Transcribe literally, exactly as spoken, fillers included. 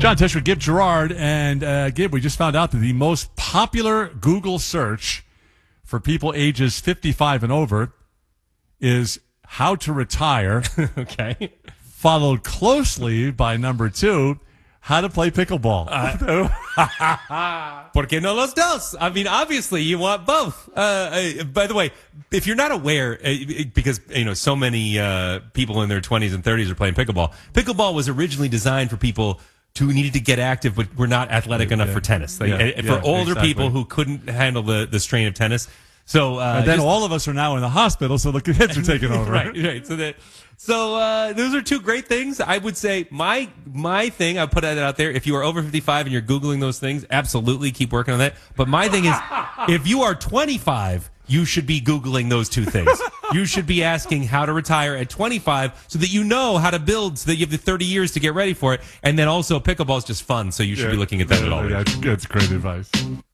John Tesh with Gib Gerard. And uh, Gib, we just found out that the most popular Google search for people ages fifty-five and over is how to retire. Okay. Followed closely by number two, how to play pickleball. Uh, ¿Por qué no los dos? I mean, obviously, you want both. Uh, uh, by the way, if you're not aware, uh, because you know so many uh, people in their twenties and thirties are playing pickleball. Pickleball was originally designed for people who needed to get active but were not athletic enough yeah. for tennis. Like, Yeah, uh, for yeah, older exactly. people who couldn't handle the, the strain of tennis. So uh, and then just, all of us are now in the hospital, so the kids are taking over. right, right. So that, so uh, those are two great things. I would say my my thing. I put that out there. If you are over fifty-five and you're googling those things, absolutely keep working on that. But my thing is, if you are twenty-five, you should be googling those two things. You should be asking how to retire at twenty-five, so that you know how to build, so that you have the thirty years to get ready for it. And then also, pickleball is just fun, so you should Yeah. be looking at that Yeah, at all. That's, that's great advice.